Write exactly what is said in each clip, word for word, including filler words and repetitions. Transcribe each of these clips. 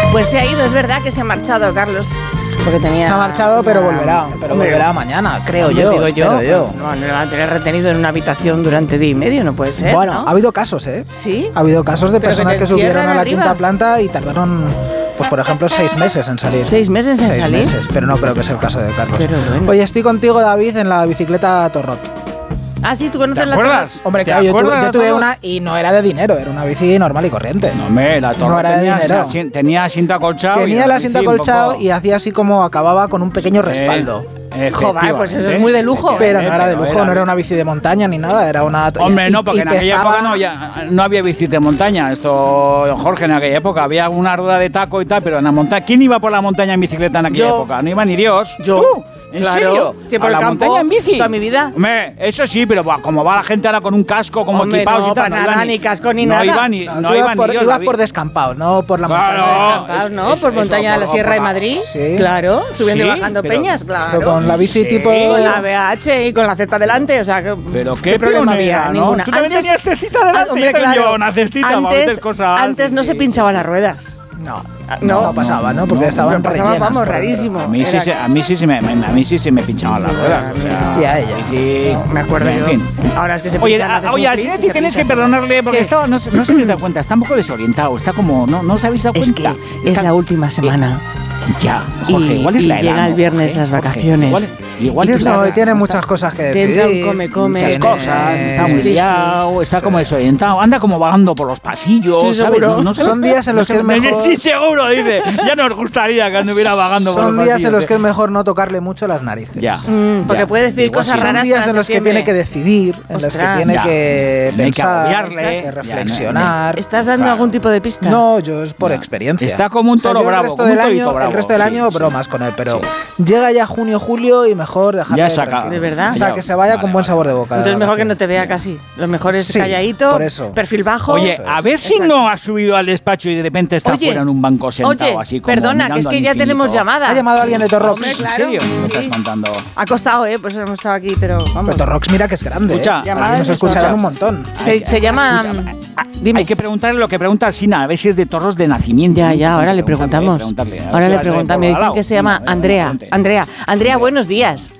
Pues se ha ido, es verdad que se ha marchado, Carlos. Porque tenía... Se ha marchado, pero volverá. Pero Hombre, volverá mañana, creo yo. Digo yo. yo. No, no lo van a tener retenido en una habitación durante día y medio, no puede ser. Bueno, ¿no? ha habido casos, ¿eh? Sí. Ha habido casos de Pero personas que que, te subieron encierran a la arriba. quinta planta y tardaron, pues por ejemplo, seis meses en salir. ¿Seis meses en seis salir? Meses, pero no creo que sea el caso de Carlos. Pero bueno. Oye, estoy contigo, David, en la bicicleta Torrot. Ah, sí, ¿tú conoces ¿Te la acuerdas? Torre? Hombre, ¿Te claro, yo tuve, acuerdas yo de tuve Torrot? una y no era de dinero, era una bici normal y corriente. No, hombre, la torre No era de tenía, dinero. asi- tenía asiento acolchado. Tenía y el la asiento bici un acolchado poco- y hacía así como acababa con un pequeño respaldo. Eh, Joder, pues eso es efectivamente. muy de lujo. Pero no era de Pero lujo, no era una bici de montaña ni nada, era una... Hombre, y- no, porque y en aquella pesaba- época no, ya, no había bicis de montaña. Esto, Jorge, en aquella época había una rueda de taco y tal, pero en la montaña. ¿Quién iba por la montaña en bicicleta en aquella Yo. época? No iba ni Dios. Yo. ¿Tú? ¿En Claro. serio? Sí, por ¿A el la campo montaña en bici? toda mi vida. Hombre, eso sí, pero va, como va la gente ahora con un casco, como Hombre, equipados no, y tal. para iba nada, ni casco ni no nada. Iba ni, No, no tú iba ibas por, ni Dios, ibas David. por descampado, no por la Claro. montaña. Descampados, ¿no? Eso, por eso, montaña de la por- Sierra de por la- Madrid. Sí. Claro, subiendo Sí, y bajando pero- peñas, claro. Pero con la bici Sí. tipo... Con la B H y con la Z delante, o sea, que- Pero qué, problema pionera, había? ¿no? Ninguna. Tú también tenías cestita delante, Ah, hombre, yo también claro. llevaba una cestita para antes, meter cosas. Antes no Sí, se sí, pinchaban sí. las ruedas. No, No. no, pasaba, ¿no? Porque No, estaban pero pasaba, rellenas. vamos, por dentro. rarísimo. A mí, sí, Era- se- a mí sí se me, me- a mí sí se me pinchaban las ruedas, o sea, Y a ella. bici- No, me acuerdo en yo. fin. Ahora es que se Oye, pinchan, a- haces oye, un a plis y Sinetti se tienes que pinchan. perdonarle porque ¿Qué? estaba, no, se- no se habéis dado cuenta, está un poco desorientado, está como, no, no os habéis dado Es que cuenta. es Está- la última semana. Ya, Jorge, Y- igual es y la edad, llega el ¿no, viernes Jorge? las Jorge, vacaciones. Igual, igual Y es tú la No, edad, y tiene ¿no? muchas Está- cosas que Te decir. entra un come, come. Muchas Tiene- cosas, está muy Split, liado, está sí. como desorientado, anda como vagando por los pasillos, Sí, ¿sabes? seguro. No, no sé- Son días en los que es no sé- mejor- Sí, seguro, dice. Ya nos gustaría que anduviera vagando por los Son pasillos. días en los que es ¿eh? mejor no tocarle mucho las narices. Ya. Mm, porque ya. puede decir Igual cosas sí. Son raras días para en los que septiembre. tiene que decidir, en los que Ostras. tiene Ya. que No hay que pensar, agobiarle. que Ya, reflexionar. ¿Estás dando Claro. algún tipo de pista? No, yo es por Ya. experiencia. Está como un O sea, toro yo bravo, El resto como un del torito año, bravo. el resto del Sí, año sí. bromas con él, pero llega ya junio, julio y mejor dejarle Ya saca. tranquilo. ¿De verdad? O sea, Ya. que se vaya Vale, con buen vale. sabor de boca. Entonces la mejor que relación. no te vea casi. Lo mejor es Sí, calladito, por eso. perfil bajo. Oye, Eso a es. ver si Exacto. no ha subido al despacho y de repente está Oye, fuera en un banco sentado Oye, así como perdona, que es mirando que al ya infinito. tenemos llamada. ¿Ha llamado alguien de Torrox? Hombre, ¿En claro. serio? ¿Me estás Sí. contando? Ha costado, ¿eh? Pues hemos estado aquí, pero vamos. Pero Torrox mira que es grande. Escucha, ¿eh? llamada Aquí nos de escucharán un Torrox. montón. Se, Hay que- se llama... escucha, ah, dime. Hay que preguntarle lo que pregunta Sina, a ver si es de Torros de nacimiento. Ya, ya, ahora le Preguntarle, preguntamos. preguntarle, a ver Ahora si le va a ser preguntamos. por Me dicen Badalao. que se llama Venga, Andrea. venga, vente. Andrea. Andrea, buenos días.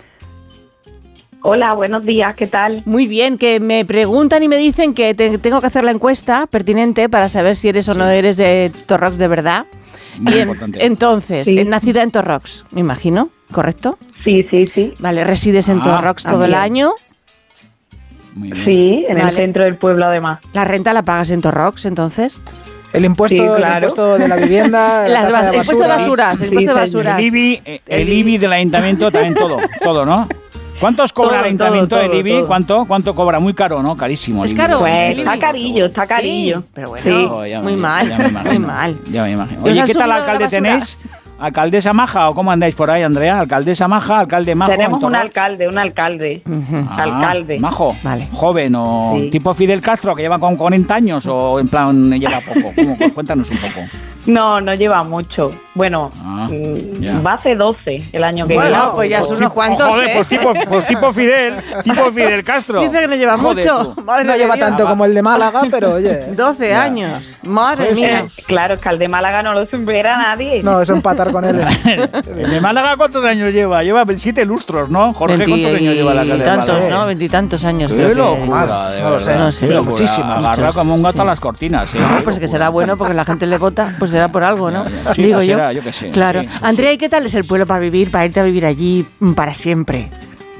Hola, buenos días, ¿qué tal? Muy bien, que me preguntan y me dicen que te- tengo que hacer la encuesta pertinente para saber si eres o no eres de Torrox de verdad. Muy Y en- importante. entonces, Sí. eh, nacida en Torrox, me imagino, ¿correcto? Sí, sí, sí. Vale, resides en Ah, Torrox todo el también. año. Muy bien. Sí, en Vale. el centro del pueblo además. La renta la pagas en Torrox, entonces. El impuesto, Sí, el claro. impuesto de la vivienda, la Las tasa bas- de el impuesto de basura. basuras, el impuesto de Sí, señor. basuras. El IBI, eh, el El IBI del ayuntamiento también todo, todo, ¿no? ¿Cuántos cobra Todo, el ayuntamiento todo, el todo, IBI? todo. ¿Cuánto? ¿Cuánto cobra? Muy caro, ¿no? Carísimo. Es el IBI. caro. Pues el está IBI. carillo, está carillo. Sí, pero bueno, Sí. Oh, ya muy me- mal, ya me imagino, muy mal. Ya me imagino. ¿Y os Oye, han ¿qué tal subido la alcalde basura? tenéis? ¿Alcaldesa maja o cómo andáis por ahí, Andrea? ¿Alcaldesa maja? ¿Alcalde majo? Tenemos en un Torrox? alcalde, un alcalde. Ujú. Ah, alcalde. Majo. Vale. Joven o Sí. tipo Fidel Castro que lleva con cuarenta años o en plan lleva poco. ¿Cómo? Cuéntanos un poco. No, no lleva mucho. Bueno, Ah, mm, ya. va a ser doce el año que Bueno, viene. pues ya son unos Tipo- cuantos, Joder, ¿eh? pues tipo, pues tipo Fidel, tipo Fidel Castro. Dice que no lleva Joder, mucho. tú. Madre No de lleva Dios. tanto como el de Málaga, pero oye. doce Ya. años. Madre Joder, mía. sí. Eh, claro, es que al de Málaga no lo supera nadie. No, eso empatar con él. ¿El de Málaga cuántos años lleva? Lleva siete lustros, ¿no? Jorge, ¿cuántos años lleva la alcalde de Veintitantos, Málaga? ¿no? Veintitantos años. Qué creo que- locura, Más, de no lo verdad. sé, no sé. Qué locura. muchísimos, Agarra muchos. como un gato Sí. a las cortinas. ¿eh? No, pues que será bueno porque la gente le vota, pues será por algo, ¿no? Ya, ya. Sí, Digo pues yo. será, yo qué sé, Claro. sí, pues Andrea, ¿y qué tal es el pueblo para vivir, para irte a vivir allí mm, para siempre?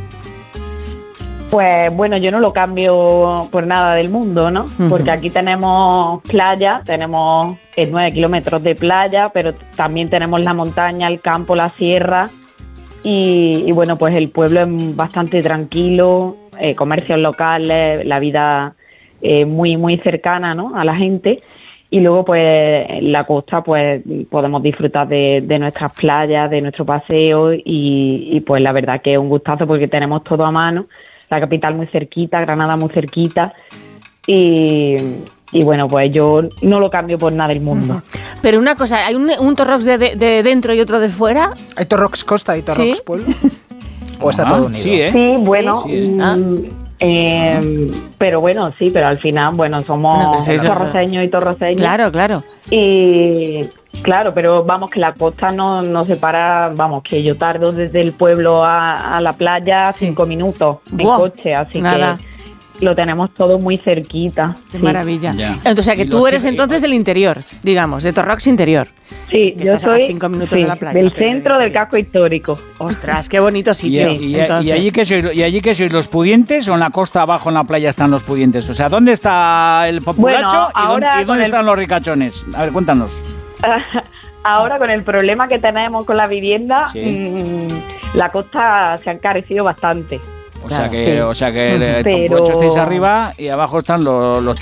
Pues bueno, yo no lo cambio por nada del mundo, ¿no? Ujú. Porque aquí tenemos playa, tenemos eh, nueve kilómetros de playa, pero también tenemos la montaña, el campo, la sierra. Y, y bueno, pues el pueblo es bastante tranquilo, eh, comercios locales, la vida eh, muy, muy cercana, ¿no?, a la gente. Y luego, pues, en la costa, pues, podemos disfrutar de, de nuestras playas, de nuestro paseo y, y, pues, la verdad que es un gustazo porque tenemos todo a mano. La capital muy cerquita, Granada muy cerquita y, y bueno, pues yo no lo cambio por nada del mundo. Pero una cosa, ¿hay un, un Torrox de, de- de dentro y otro de fuera? ¿Hay Torrox Costa y Torrox Sí. Pueblo? ¿O está Ah, todo unido? Sí, ¿eh? Sí, bueno, Sí, mm, Ah. Eh, pero bueno, sí, pero al final, bueno, somos Bueno, que sí, torroceños y torroceños. Claro, claro. Y claro, pero vamos, que la costa no nos separa, vamos, que yo tardo desde el pueblo a, a la playa Sí. cinco minutos en Buah, coche, así nada. que lo tenemos todo muy cerquita. Qué sí. maravilla. Ya. Entonces, o sea, que Y tú los eres que- entonces del interior, digamos, de Torrox interior. Sí, Que yo estás a soy cinco minutos sí, de la playa. del centro del casco histórico. Ostras, qué bonito ¿Y, sitio. y- y entonces. allí que sois, ¿Y allí que sois los pudientes o en la costa abajo en la playa están los pudientes? O sea, ¿dónde está el populacho Bueno, y dónde, ahora y dónde con el- están los ricachones? A ver, cuéntanos. Ahora con el problema que tenemos con la vivienda, Sí. mmm, la costa se ha encarecido bastante. O Claro, sea que, sí. o sea que el Pero- populacho estáis arriba y abajo están los, los